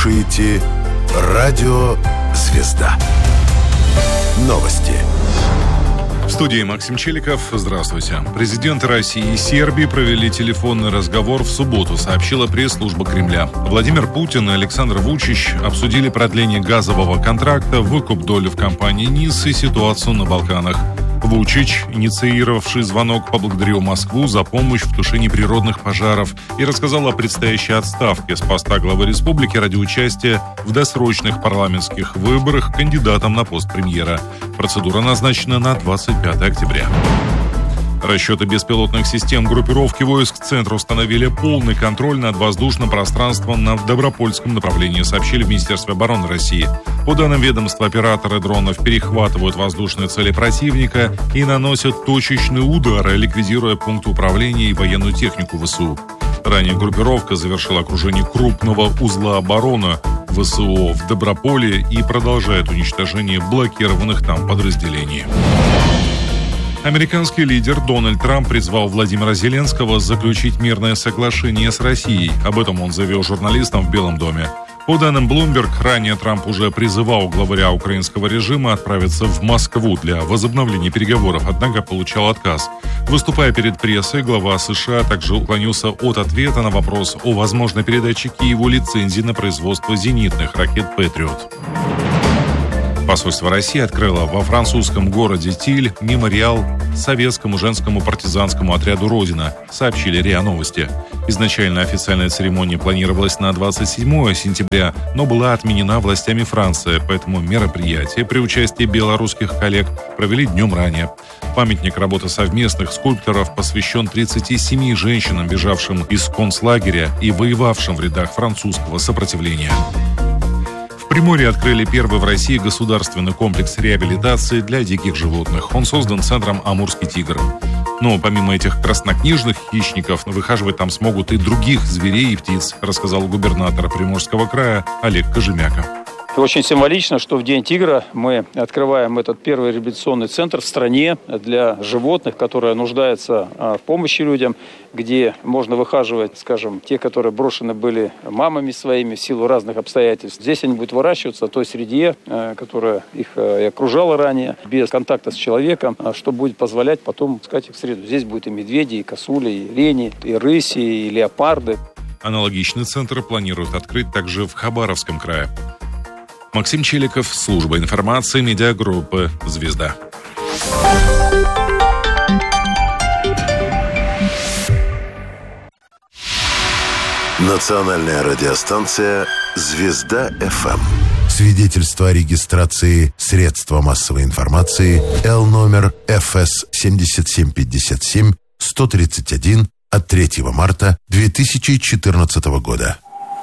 слушаете «Радио Звезда». Новости. В студии Максим Челиков. Здравствуйте. Президенты России и Сербии провели телефонный разговор в субботу, сообщила пресс-служба Кремля. Владимир Путин и Александр Вучич обсудили продление газового контракта, выкуп доли в компании НИС и ситуацию на Балканах. Вучич, инициировавший звонок, поблагодарил Москву за помощь в тушении природных пожаров и рассказал о предстоящей отставке с поста главы республики ради участия в досрочных парламентских выборах кандидатом на пост премьера. Процедура назначена на 25 октября. Расчеты беспилотных систем группировки войск Центра установили полный контроль над воздушным пространством на Добропольском направлении, сообщили в Министерстве обороны России. По данным ведомства, операторы дронов перехватывают воздушные цели противника и наносят точечные удары, ликвидируя пункты управления и военную технику ВСУ. Ранее группировка завершила окружение крупного узла обороны ВСУ в Доброполе и продолжает уничтожение блокированных там подразделений. Американский лидер Дональд Трамп призвал Владимира Зеленского заключить мирное соглашение с Россией. Об этом он заявил журналистам в Белом доме. По данным Bloomberg, ранее Трамп уже призывал главаря украинского режима отправиться в Москву для возобновления переговоров, однако получал отказ. Выступая перед прессой, глава США также уклонился от ответа на вопрос о возможной передаче Киеву лицензии на производство зенитных ракет «Патриот». Посольство России открыло во французском городе Тиль мемориал советскому женскому партизанскому отряду «Родина», сообщили РИА Новости. Изначально официальная церемония планировалась на 27 сентября, но была отменена властями Франции, поэтому мероприятие при участии белорусских коллег провели днем ранее. Памятник работы совместных скульпторов посвящен 37 женщинам, бежавшим из концлагеря и воевавшим в рядах французского сопротивления. В Приморье открыли первый в России государственный комплекс реабилитации для диких животных. Он создан центром «Амурский тигр». Но помимо этих краснокнижных хищников, выхаживать там смогут и других зверей и птиц, рассказал губернатор Приморского края Олег Кожемяка. Очень символично, что в День тигра мы открываем этот первый реабилитационный центр в стране для животных, которые нуждаются в помощи людям, где можно выхаживать, скажем, те, которые брошены были мамами своими в силу разных обстоятельств. Здесь они будут выращиваться в той среде, которая их и окружала ранее, без контакта с человеком, что будет позволять потом пускать их в среду. Здесь будет и медведи, и косули, и лени, и рыси, и леопарды. Аналогичный центр планируют открыть также в Хабаровском крае. Максим Челиков, служба информации, медиагруппы «Звезда». Национальная радиостанция «Звезда-ФМ». Свидетельство о регистрации средства массовой информации Л-номер ФС 7757-131 от 3 марта 2014 года.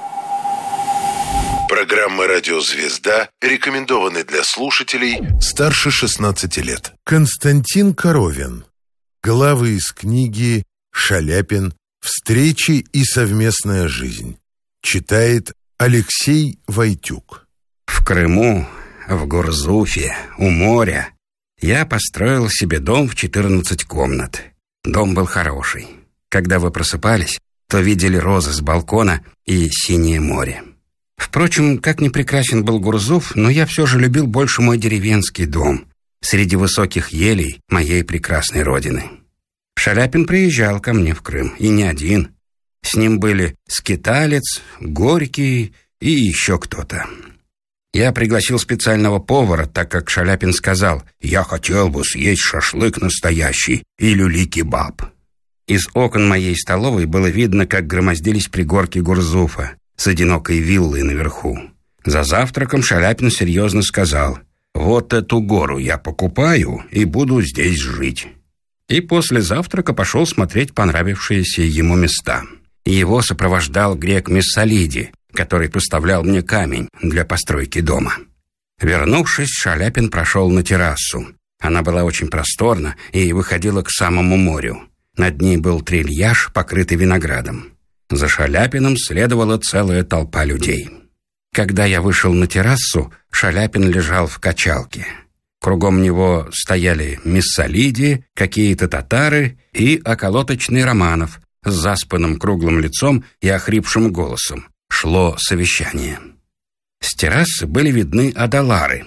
Программы «Радио Звезда» рекомендованы для слушателей старше 16 лет. Константин Коровин. Главы из книги «Шаляпин. Встречи и совместная жизнь». Читает Алексей Войтюк. В Крыму, в Гурзуфе, у моря я построил себе дом в 14 комнат. Дом был хороший. Когда вы просыпались, то видели розы с балкона и синее море. Впрочем, как ни прекрасен был Гурзуф, но я все же любил больше мой деревенский дом среди высоких елей моей прекрасной родины. Шаляпин приезжал ко мне в Крым, и не один. С ним были Скиталец, Горький и еще кто-то. Я пригласил специального повара, так как Шаляпин сказал: «Я хотел бы съесть шашлык настоящий и люли-кебаб». Из окон моей столовой было видно, как громоздились пригорки Гурзуфа с одинокой виллой наверху. За завтраком Шаляпин серьезно сказал: «Вот эту гору я покупаю и буду здесь жить». И после завтрака пошел смотреть понравившиеся ему места. Его сопровождал грек Мессалиди, который поставлял мне камень для постройки дома. Вернувшись, Шаляпин прошел на террасу. Она была очень просторна и выходила к самому морю. Над ней был трильяж, покрытый виноградом. За Шаляпиным следовала целая толпа людей. Когда я вышел на террасу, Шаляпин лежал в качалке. Кругом него стояли Мессалиди, какие-то татары и околоточный Романов с заспанным круглым лицом и охрипшим голосом. Шло совещание. С террасы были видны Адалары,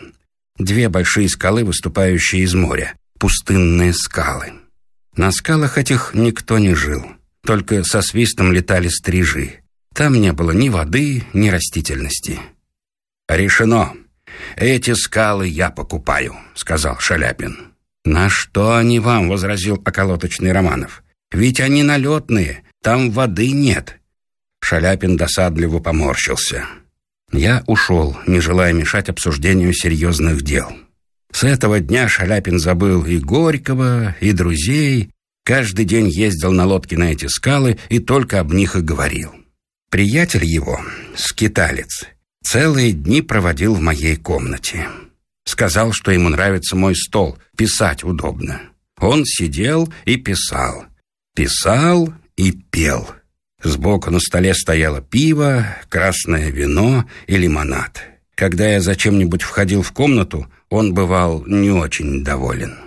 2 большие скалы, выступающие из моря, пустынные скалы. На скалах этих никто не жил, только со свистом летали стрижи. Там не было ни воды, ни растительности. «Решено. Эти скалы я покупаю», — сказал Шаляпин. «На что они вам?» — возразил околоточный Романов. «Ведь они налетные, там воды нет». Шаляпин досадливо поморщился. Я ушел, не желая мешать обсуждению серьезных дел. С этого дня Шаляпин забыл и Горького, и друзей. Каждый день ездил на лодке на эти скалы и только об них и говорил. Приятель его, скиталец, целые дни проводил в моей комнате. Сказал, что ему нравится мой стол, писать удобно. Он сидел и писал. Писал и пел. Сбоку на столе стояло пиво, красное вино и лимонад. Когда я зачем-нибудь входил в комнату, он бывал не очень доволен.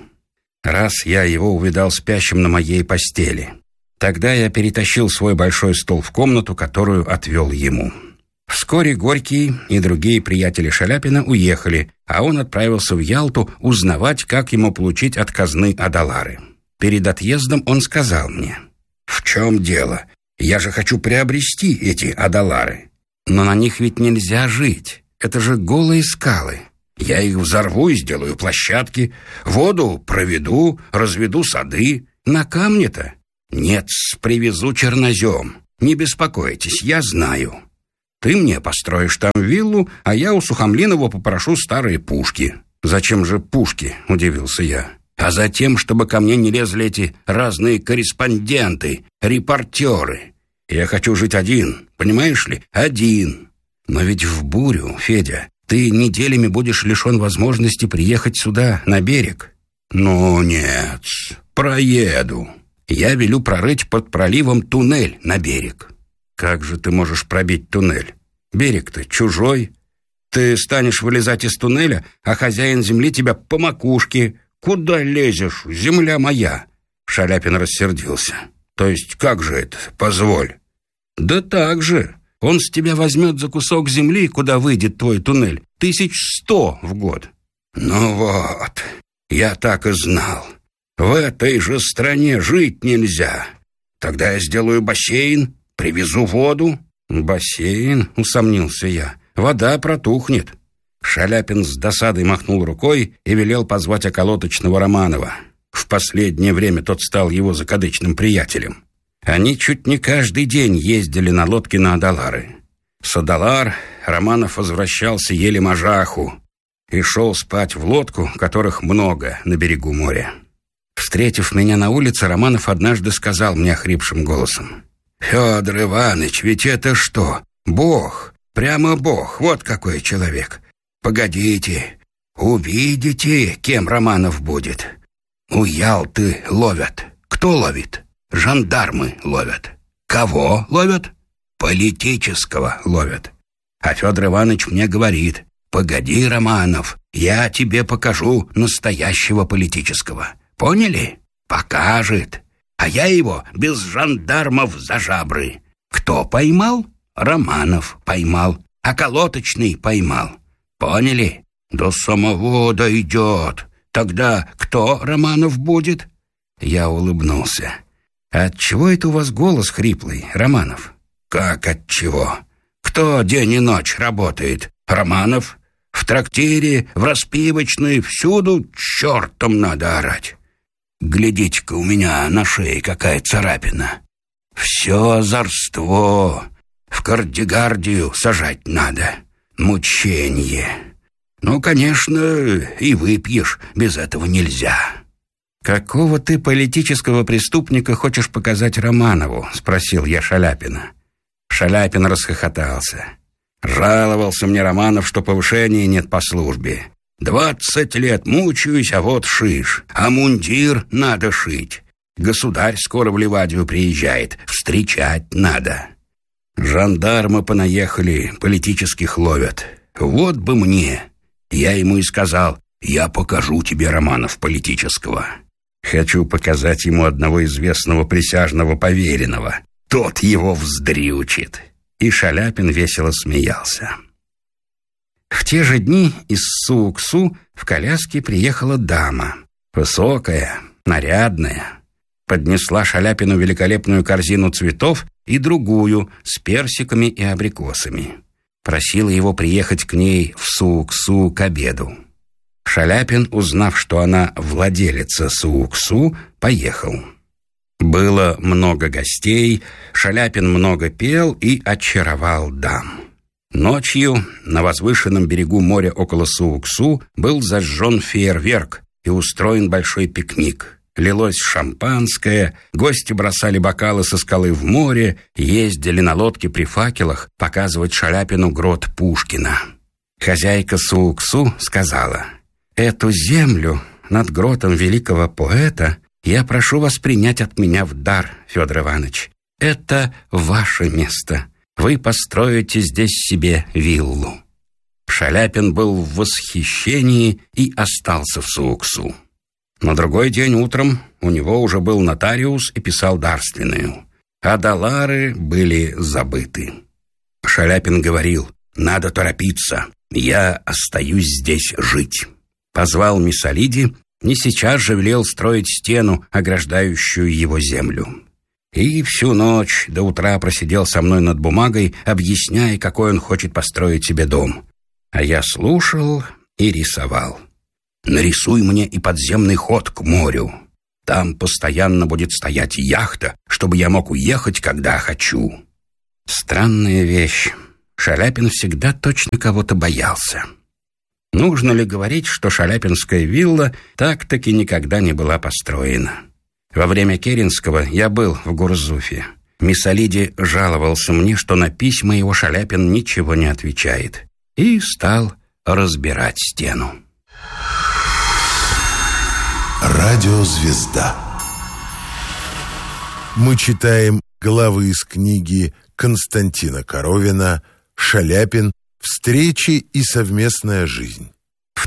Раз я его увидал спящим на моей постели. Тогда я перетащил свой большой стол в комнату, которую отвел ему. Вскоре Горький и другие приятели Шаляпина уехали, а он отправился в Ялту узнавать, как ему получить от казны Адалары. Перед отъездом он сказал мне: «В чем дело? Я же хочу приобрести эти Адалары. Но на них ведь нельзя жить. Это же голые скалы. Я их взорву и сделаю площадки, воду проведу, разведу сады. На камне-то? Нет, привезу чернозем. Не беспокойтесь, я знаю. Ты мне построишь там виллу, а я у Сухомлинова попрошу старые пушки». «Зачем же пушки?» – удивился я. «А затем, чтобы ко мне не лезли эти разные корреспонденты, репортеры. Я хочу жить один, понимаешь ли? Один. Но ведь в бурю, Федя, ты неделями будешь лишен возможности приехать сюда, на берег». «Ну нет, проеду. Я велю прорыть под проливом туннель на берег». «Как же ты можешь пробить туннель? Берег-то чужой. Ты станешь вылезать из туннеля, а хозяин земли тебя по макушке. Куда лезешь? Земля моя». Шаляпин рассердился. «То есть как же это? Позволь». «Да так же. Он с тебя возьмет за кусок земли, куда выйдет твой туннель, 1100 в год». «Ну вот, я так и знал. В этой же стране жить нельзя. Тогда я сделаю бассейн, привезу воду». «Бассейн?» — усомнился я. «Вода протухнет». Шаляпин с досадой махнул рукой и велел позвать околоточного Романова. В последнее время тот стал его закадычным приятелем. Они чуть не каждый день ездили на лодке на Адалары. С Адалар Романов возвращался еле мажаху и шел спать в лодку, которых много на берегу моря. Встретив меня на улице, Романов однажды сказал мне охрипшим голосом: «Федор Иванович, ведь это что? Бог, прямо Бог, вот какой человек. Погодите, увидите, кем Романов будет. У Ялты ловят. Кто ловит? Жандармы ловят. Кого ловят? Политического ловят. А Федор Иванович мне говорит: погоди, Романов, я тебе покажу настоящего политического. Поняли? Покажет. А я его без жандармов за жабры. Кто поймал? Романов поймал. А колоточный поймал. Поняли? До самого дойдет. Тогда кто Романов будет?» Я улыбнулся. «Отчего это у вас голос хриплый, Романов?» «Как отчего? Кто день и ночь работает? Романов? В трактире, в распивочной, всюду чертом надо орать. Глядите-ка, у меня на шее какая царапина. Все озорство. В кардигардию сажать надо. Мученье. Ну, конечно, и выпьешь, без этого нельзя». «Какого ты политического преступника хочешь показать Романову?» — спросил я Шаляпина. Шаляпин расхохотался. Жаловался мне Романов, что повышения нет по службе. 20 лет мучаюсь, а вот шиш. А мундир надо шить. Государь скоро в Ливадию приезжает. Встречать надо. Жандармы понаехали, политических ловят. Вот бы мне. Я ему и сказал: я покажу тебе, Романов, политического. Хочу показать ему одного известного присяжного поверенного. Тот его вздрючит. И Шаляпин весело смеялся. В те же дни из Сууксу в коляске приехала дама, высокая, нарядная. Поднесла Шаляпину великолепную корзину цветов и другую с персиками и абрикосами. Просила его приехать к ней в Сууксу к обеду. Шаляпин, узнав, что она владелица Сууксу, поехал. Было много гостей, Шаляпин много пел и очаровал дам. Ночью на возвышенном берегу моря около Сууксу был зажжен фейерверк и устроен большой пикник. Лилось шампанское, гости бросали бокалы со скалы в море, ездили на лодке при факелах показывать Шаляпину грот Пушкина. Хозяйка Сууксу сказала: «Эту землю над гротом великого поэта я прошу вас принять от меня в дар, Федор Иванович. Это ваше место. Вы построите здесь себе виллу». Шаляпин был в восхищении и остался в Сууксу. На другой день утром у него уже был нотариус и писал дарственную, а доллары были забыты. Шаляпин говорил: «Надо торопиться, я остаюсь здесь жить». Позвал Миссалиди и сейчас же велел строить стену, ограждающую его землю. И всю ночь до утра просидел со мной над бумагой, объясняя, какой он хочет построить себе дом. А я слушал и рисовал. «Нарисуй мне и подземный ход к морю. Там постоянно будет стоять яхта, чтобы я мог уехать, когда хочу». Странная вещь. Шаляпин всегда точно кого-то боялся. Нужно ли говорить, что Шаляпинская вилла так-таки никогда не была построена? Во время Керенского я был в Гурзуфе. Миссалиди жаловался мне, что на письма его Шаляпин ничего не отвечает, и стал разбирать стену. Радиозвезда. Мы читаем главы из книги Константина Коровина «Шаляпин. Встречи и совместная жизнь». В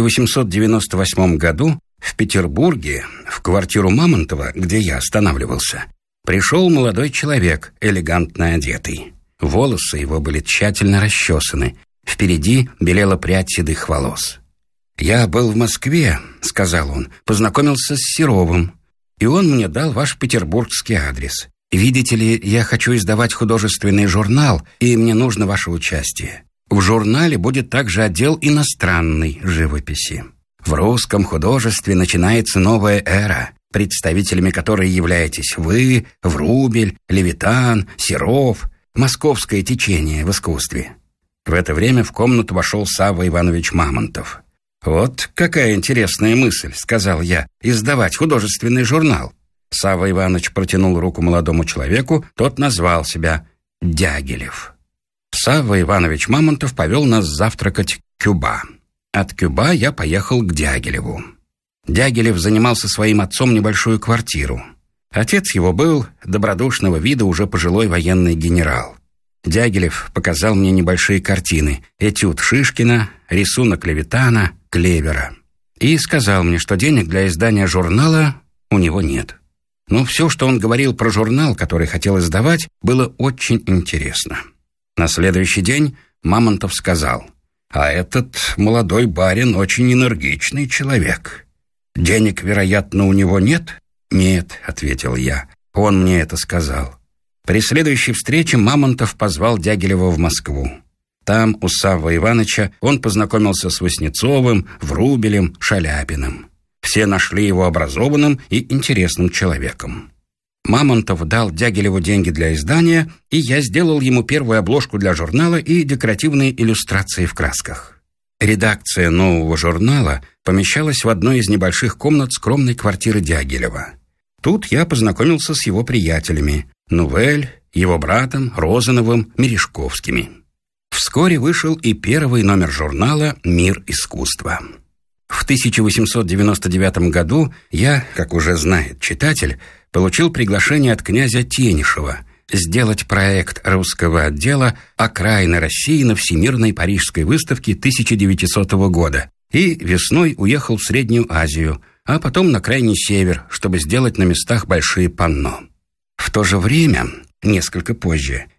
1898 году в Петербурге, в квартиру Мамонтова, где я останавливался, пришел молодой человек, элегантно одетый. Волосы его были тщательно расчесаны, впереди белела прядь седых волос. «Я был в Москве», — сказал он, — «познакомился с Серовым, и он мне дал ваш петербургский адрес. Видите ли, я хочу издавать художественный журнал, и мне нужно ваше участие. В журнале будет также отдел иностранной живописи. В русском художестве начинается новая эра, представителями которой являетесь вы, Врубель, Левитан, Серов, московское течение в искусстве». В это время в комнату вошел Савва Иванович Мамонтов. «Вот какая интересная мысль», — сказал я, — «издавать художественный журнал». Савва Иванович протянул руку молодому человеку, тот назвал себя Дягилев. Савва Иванович Мамонтов повел нас завтракать к Кюба. От Кюба я поехал к Дягилеву. Дягилев занимал со своим отцом небольшую квартиру. Отец его был добродушного вида уже пожилой военный генерал. Дягилев показал мне небольшие картины: этюд Шишкина, рисунок Левитана, Клевера. И сказал мне, что денег для издания журнала у него нет. Но все, что он говорил про журнал, который хотел издавать, было очень интересно. На следующий день Мамонтов сказал: «А этот молодой барин очень энергичный человек. Денег, вероятно, у него нет?» «Нет», — ответил я, — «он мне это сказал». При следующей встрече Мамонтов позвал Дягилева в Москву. Там, у Саввы Ивановича, он познакомился с Васнецовым, Врубелем, Шаляпиным. Все нашли его образованным и интересным человеком. Мамонтов дал Дягилеву деньги для издания, и я сделал ему первую обложку для журнала и декоративные иллюстрации в красках. Редакция нового журнала помещалась в одной из небольших комнат скромной квартиры Дягилева. Тут я познакомился с его приятелями — Нувель, его братом Розановым, Мережковскими. Вскоре вышел и первый номер журнала «Мир искусства». В 1899 году я, как уже знает читатель, получил приглашение от князя Тенишева сделать проект русского отдела «Окраины России» на Всемирной Парижской выставке 1900 года и весной уехал в Среднюю Азию, а потом на Крайний Север, чтобы сделать на местах большие панно. В то же время, несколько позже,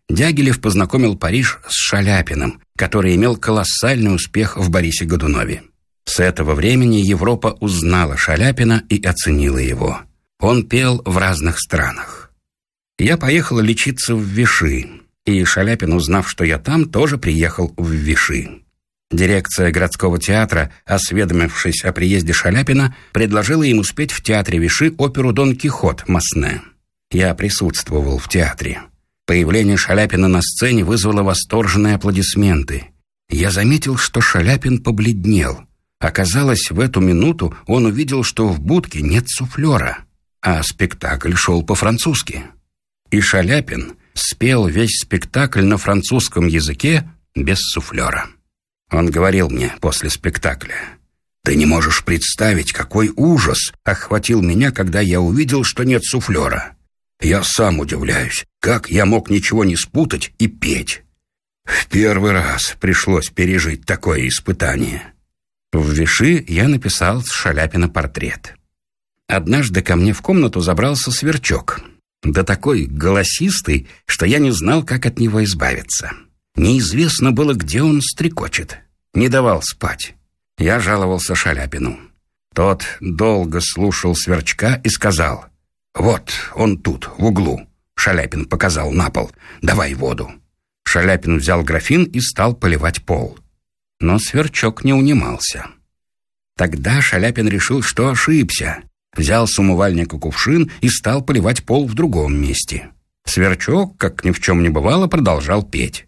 Дягилев познакомил Париж с Шаляпиным, который имел колоссальный успех в Борисе Годунове. С этого времени Европа узнала Шаляпина и оценила его. Он пел в разных странах. Я поехал лечиться в Виши, и Шаляпин, узнав, что я там, тоже приехал в Виши. Дирекция городского театра, осведомившись о приезде Шаляпина, предложила ему спеть в театре Виши оперу «Дон Кихот» Масне. Я присутствовал в театре. Появление Шаляпина на сцене вызвало восторженные аплодисменты. Я заметил, что Шаляпин побледнел. Оказалось, в эту минуту он увидел, что в будке нет суфлера, а спектакль шел по-французски. И Шаляпин спел весь спектакль на французском языке без суфлера. Он говорил мне после спектакля: «Ты не можешь представить, какой ужас охватил меня, когда я увидел, что нет суфлера. Я сам удивляюсь, как я мог ничего не спутать и петь. В первый раз пришлось пережить такое испытание». В Виши я написал с Шаляпина портрет. Однажды ко мне в комнату забрался Сверчок. Да такой голосистый, что я не знал, как от него избавиться. Неизвестно было, где он стрекочет. Не давал спать. Я жаловался Шаляпину. Тот долго слушал Сверчка и сказал: «Вот он тут, в углу». Шаляпин показал на пол. «Давай воду». Шаляпин взял графин и стал поливать пол. Но Сверчок не унимался. Тогда Шаляпин решил, что ошибся. Взял с умывальника кувшин и стал поливать пол в другом месте. Сверчок, как ни в чем не бывало, продолжал петь.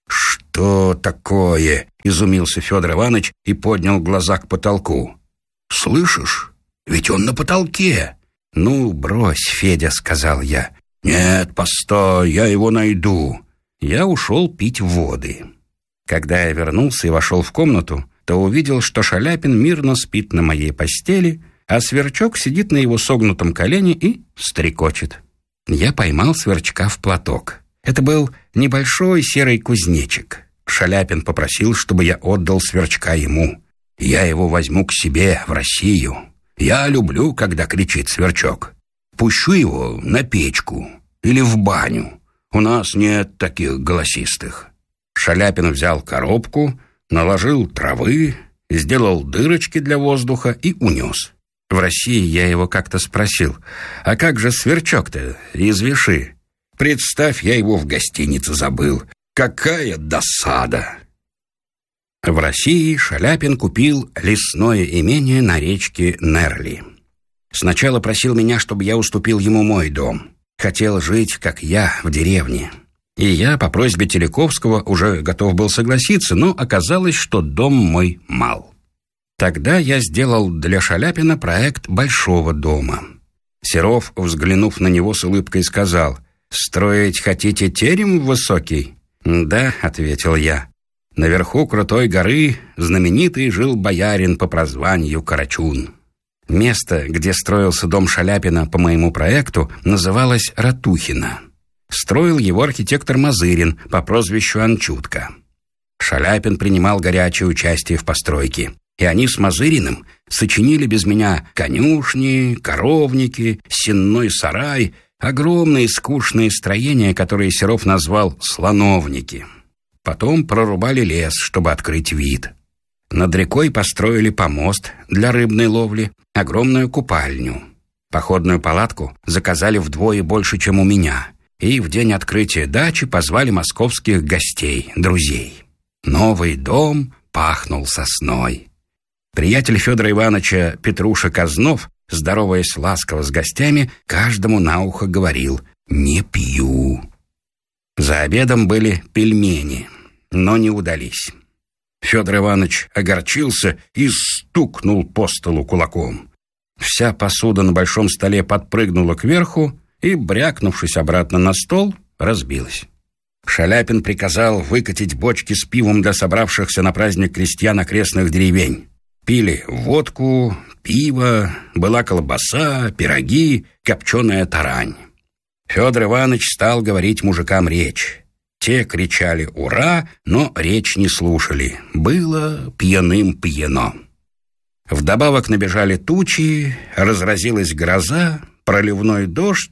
«Что такое?» — изумился Федор Иванович и поднял глаза к потолку. «Слышишь? Ведь он на потолке». «Ну, брось, Федя», — сказал я. «Нет, постой, я его найду». Я ушел пить воды. Когда я вернулся и вошел в комнату, то увидел, что Шаляпин мирно спит на моей постели, а Сверчок сидит на его согнутом колене и стрекочет. Я поймал Сверчка в платок. Это был небольшой серый кузнечик. Шаляпин попросил, чтобы я отдал Сверчка ему. «Я его возьму к себе в Россию. Я люблю, когда кричит Сверчок. Пущу его на печку или в баню. У нас нет таких голосистых». Шаляпин взял коробку, наложил травы, сделал дырочки для воздуха и унес. В России я его как-то спросил: «А как же Сверчок-то из Виши?» «Представь, я его в гостинице забыл. Какая досада!» В России Шаляпин купил лесное имение на речке Нерли. Сначала просил меня, чтобы я уступил ему мой дом. Хотел жить, как я, в деревне. И я по просьбе Теляковского уже готов был согласиться, но оказалось, что дом мой мал. Тогда я сделал для Шаляпина проект большого дома. Серов, взглянув на него с улыбкой, сказал: «Строить хотите терем высокий?» «Да», — ответил я. «Наверху крутой горы знаменитый жил боярин по прозванию Карачун». Место, где строился дом Шаляпина по моему проекту, называлось Ратухино. Строил его архитектор Мазырин по прозвищу Анчутка. Шаляпин принимал горячее участие в постройке, и они с Мазыриным сочинили без меня конюшни, коровники, сенной сарай, огромные скучные строения, которые Серов назвал «слоновники». Потом прорубали лес, чтобы открыть вид. Над рекой построили помост для рыбной ловли, огромную купальню. Походную палатку заказали вдвое больше, чем у меня, и в день открытия дачи позвали московских гостей, друзей. Новый дом пахнул сосной. Приятель Федора Ивановича Петруша Кознов, здороваясь ласково с гостями, каждому на ухо говорил: «Не пью». За обедом были пельмени, но не удались. Федор Иванович огорчился и стукнул по столу кулаком. Вся посуда на большом столе подпрыгнула кверху и, брякнувшись обратно на стол, разбилась. Шаляпин приказал выкатить бочки с пивом для собравшихся на праздник крестьян окрестных деревень. Пили водку, пиво, была колбаса, пироги, копченая тарань. Федор Иванович стал говорить мужикам речь. Те кричали «Ура!», но речь не слушали. Было пьяным пьяно. Вдобавок набежали тучи, разразилась гроза, проливной дождь,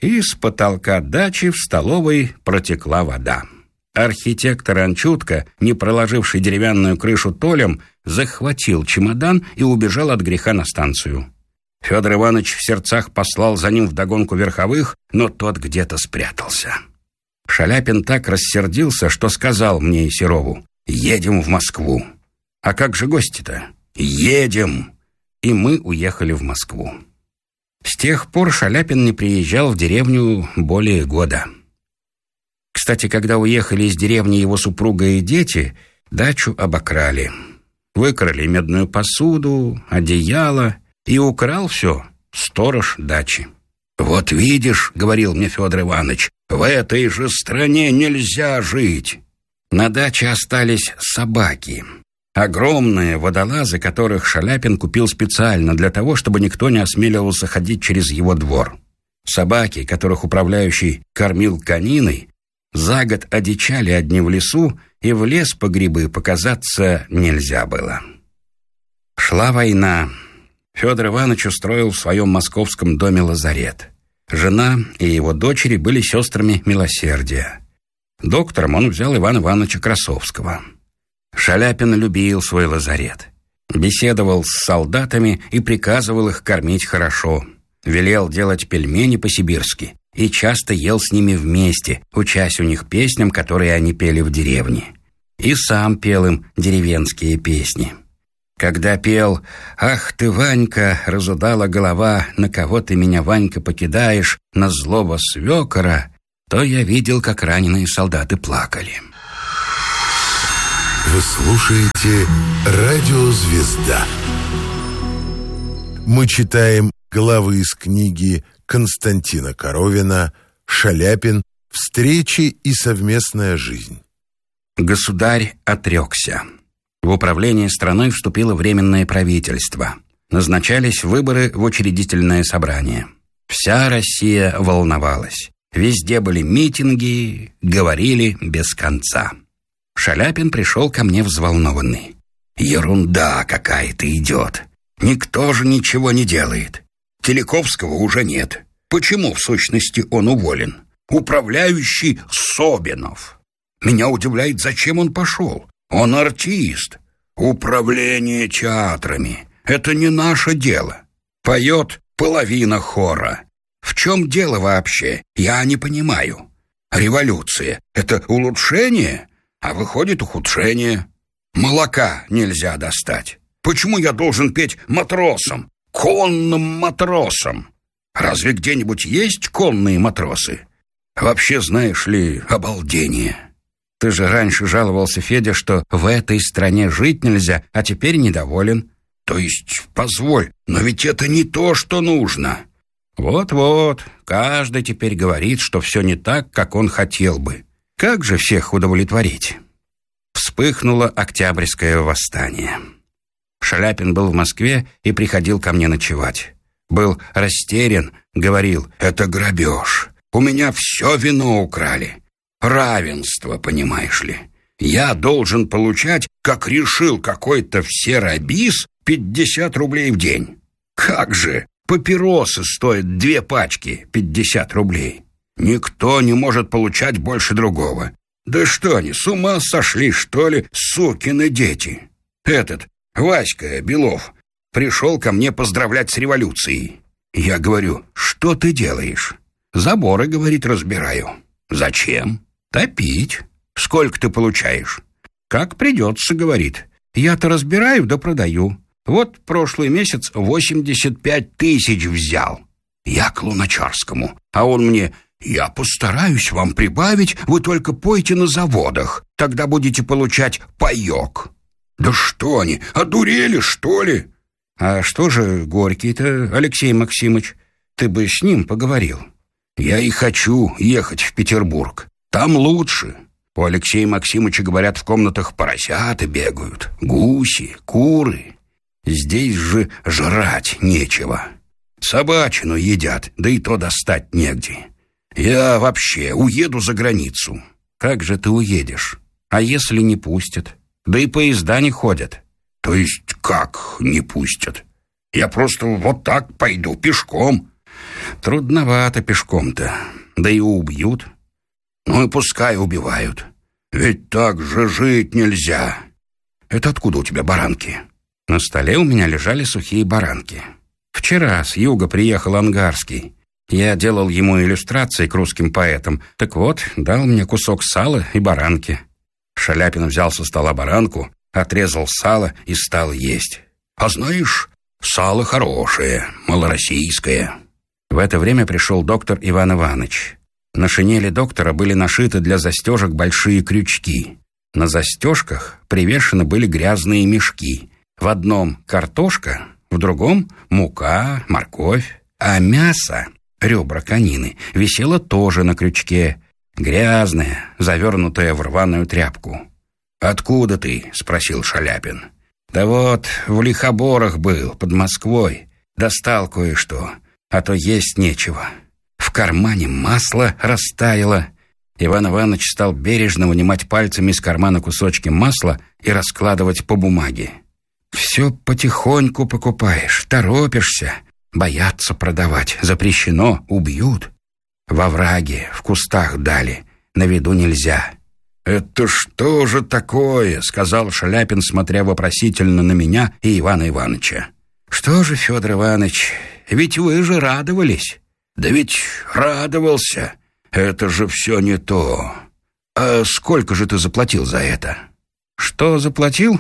и с потолка дачи в столовой протекла вода. Архитектор Анчутка, не проложивший деревянную крышу толем, захватил чемодан и убежал от греха на станцию. Федор Иванович в сердцах послал за ним вдогонку верховых, но тот где-то спрятался. Шаляпин так рассердился, что сказал мне и Серову: «Едем в Москву». «А как же гости-то?» «Едем!» И мы уехали в Москву. С тех пор Шаляпин не приезжал в деревню более года. Кстати, когда уехали из деревни его супруга и дети, дачу обокрали. Выкрали медную посуду, одеяло, и украл все сторож дачи. «Вот видишь, — говорил мне Федор Иванович, — в этой же стране нельзя жить». На даче остались собаки. Огромные водолазы, которых Шаляпин купил специально для того, чтобы никто не осмеливался ходить через его двор. Собаки, которых управляющий кормил кониной, за год одичали одни в лесу, и в лес по грибы показаться нельзя было. Шла война. Федор Иванович устроил в своем московском доме лазарет. Жена и его дочери были сестрами милосердия. Доктором он взял Ивана Ивановича Красовского. Шаляпин любил свой лазарет. Беседовал с солдатами и приказывал их кормить хорошо. Велел делать пельмени по-сибирски и часто ел с ними вместе, учась у них песням, которые они пели в деревне. И сам пел им деревенские песни. Когда пел «Ах ты, Ванька, разудала голова, на кого ты меня, Ванька, покидаешь, на злого свекора», то я видел, как раненые солдаты плакали. Вы слушаете «Радио Звезда». Мы читаем главы из книги Константина Коровина «Шаляпин. Встречи и совместная жизнь». Государь отрекся. В управление страной вступило Временное правительство. Назначались выборы в Учредительное собрание. Вся Россия волновалась. Везде были митинги, говорили без конца. Шаляпин пришел ко мне взволнованный. «Ерунда какая-то идет. Никто же ничего не делает. Телековского уже нет. Почему, в сущности, он уволен? Управляющий Собинов. Меня удивляет, зачем он пошел. Он артист. Управление театрами — это не наше дело. Поет половина хора. В чем дело вообще? Я не понимаю. Революция — это улучшение, а выходит ухудшение. Молока нельзя достать. Почему я должен петь матросом, конным матросом? Разве где-нибудь есть конные матросы? Вообще, знаешь ли, обалдение. Ты же раньше жаловался, Федя, что в этой стране жить нельзя, а теперь недоволен. То есть, позволь, но ведь это не то, что нужно. Вот-вот, каждый теперь говорит, что все не так, как он хотел бы. Как же всех удовлетворить? Вспыхнуло Октябрьское восстание. Шаляпин был в Москве и приходил ко мне ночевать. Был растерян, говорил: «Это грабеж. У меня все вино украли. Равенство, понимаешь ли. Я должен получать, как решил какой-то всеробис, 50 рублей в день. Как же? Папиросы стоят 2 пачки 50 рублей. Никто не может получать больше другого. Да что они, с ума сошли, что ли, сукины дети?» Этот Васька Белов пришел ко мне поздравлять с революцией. Я говорю: «Что ты делаешь?» «Заборы, — говорит, — разбираю». «Зачем?» «Топить». «Сколько ты получаешь?» «Как придется, — говорит. Я-то разбираю да продаю. Вот прошлый месяц 85 тысяч взял». Я к Луначарскому, а он мне: «Я постараюсь вам прибавить, вы только пойте на заводах, тогда будете получать паёк». Да что они, одурели, что ли? А что же Горький-то, Алексей Максимович? Ты бы с ним поговорил. Я и хочу ехать в Петербург. Там лучше. У Алексея Максимовича, говорят, в комнатах поросята бегают, гуси, куры. Здесь же жрать нечего. Собачину едят, да и то достать негде. Я вообще уеду за границу. Как же ты уедешь? А если не пустят? Да и поезда не ходят. То есть как не пустят? Я просто вот так пойду пешком. Трудновато пешком-то, да и убьют. Ну и пускай убивают, ведь так же жить нельзя. Это откуда у тебя баранки? На столе у меня лежали сухие баранки. Вчера с юга приехал Ангарский. Я делал ему иллюстрации к русским поэтам. Так вот, дал мне кусок сала и баранки. Шаляпин взял со стола баранку, отрезал сало и стал есть. А знаешь, сало хорошее, малороссийское. В это время пришел доктор Иван Иванович. На шинели доктора были нашиты для застежек большие крючки. На застежках привешены были грязные мешки. В одном картошка, в другом мука, морковь. А мясо, ребра конины, висело тоже на крючке. Грязное, завернутое в рваную тряпку. «Откуда ты?» — спросил Шаляпин. «Да вот, в Лихоборах был, под Москвой. Достал кое-что, а то есть нечего». В кармане масло растаяло. Иван Иванович стал бережно вынимать пальцами из кармана кусочки масла и раскладывать по бумаге. «Все потихоньку покупаешь, торопишься. Боятся продавать, запрещено, убьют. Во враге, в кустах дали, на виду нельзя». «Это что же такое?» — сказал Шаляпин, смотря вопросительно на меня и Ивана Ивановича. «Что же, Федор Иванович, ведь вы же радовались». «Да ведь радовался. Это же все не то. А сколько же ты заплатил за это?» «Что заплатил?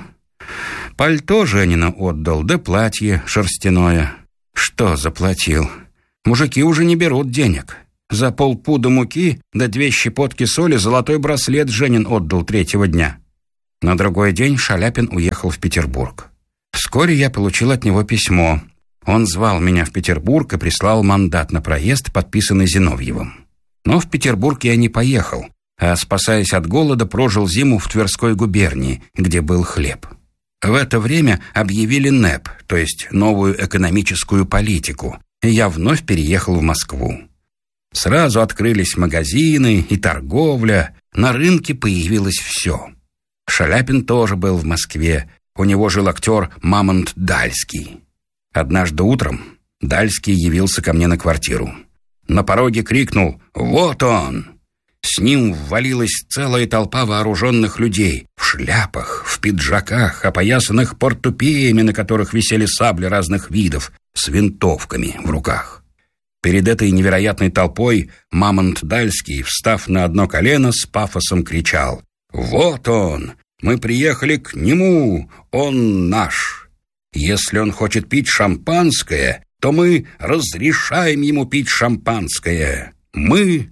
Пальто Женина отдал, да платье шерстяное». «Что заплатил? Мужики уже не берут денег. За полпуда муки да 2 щепотки соли золотой браслет Женин отдал 3-го дня». На другой день Шаляпин уехал в Петербург. Вскоре я получил от него письмо. Он звал меня в Петербург и прислал мандат на проезд, подписанный Зиновьевым. Но в Петербург я не поехал, а, спасаясь от голода, прожил зиму в Тверской губернии, где был хлеб. В это время объявили НЭП, то есть новую экономическую политику, и я вновь переехал в Москву. Сразу открылись магазины и торговля, на рынке появилось все. Шаляпин тоже был в Москве, у него жил актер Мамонт Дальский. Однажды утром Дальский явился ко мне на квартиру. На пороге крикнул «Вот он!». С ним ввалилась целая толпа вооруженных людей в шляпах, в пиджаках, опоясанных портупеями, на которых висели сабли разных видов, с винтовками в руках. Перед этой невероятной толпой Мамонт Дальский, встав на одно колено, с пафосом кричал «Вот он! Мы приехали к нему! Он наш!». Если он хочет пить шампанское, то мы разрешаем ему пить шампанское. Мы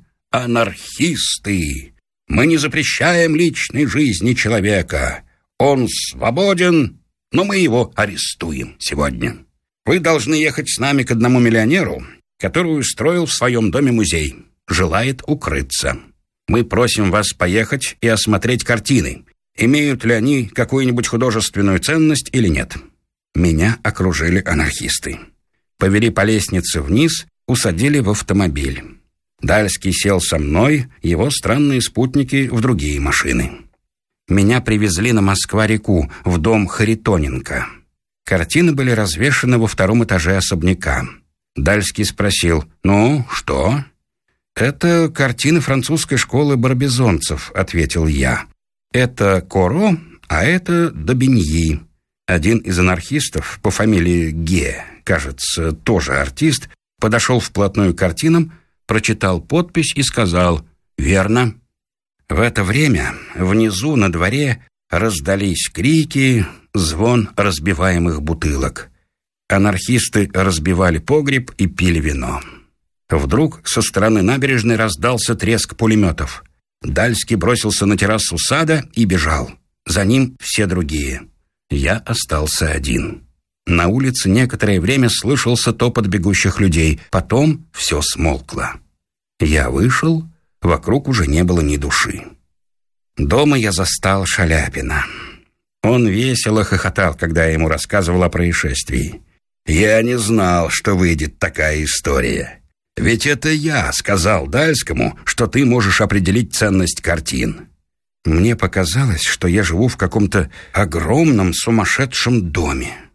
анархисты. Мы не запрещаем личной жизни человека. Он свободен, но мы его арестуем сегодня. Вы должны ехать с нами к одному миллионеру, который устроил в своем доме музей. Желает укрыться. Мы просим вас поехать и осмотреть картины. Имеют ли они какую-нибудь художественную ценность или нет? Меня окружили анархисты. Повели по лестнице вниз, усадили в автомобиль. Дальский сел со мной, его странные спутники в другие машины. Меня привезли на Москва-реку, в дом Харитоненко. Картины были развешаны во 2-м этаже особняка. Дальский спросил: «Ну, что?» «Это картины французской школы барбизонцев», — ответил я. «Это Коро, а это Добиньи». Один из анархистов по фамилии Ге, кажется, тоже артист, подошел вплотную к картинам, прочитал подпись и сказал: «Верно». В это время внизу на дворе раздались крики, звон разбиваемых бутылок. Анархисты разбивали погреб и пили вино. Вдруг со стороны набережной раздался треск пулеметов. Дальский бросился на террасу сада и бежал. За ним все другие. Я остался один. На улице некоторое время слышался топот бегущих людей. Потом все смолкло. Я вышел, вокруг уже не было ни души. Дома я застал Шаляпина. Он весело хохотал, когда я ему рассказывал о происшествии. «Я не знал, что выйдет такая история. Ведь это я сказал Дальскому, что ты можешь определить ценность картин. Мне показалось, что я живу в каком-то огромном сумасшедшем доме.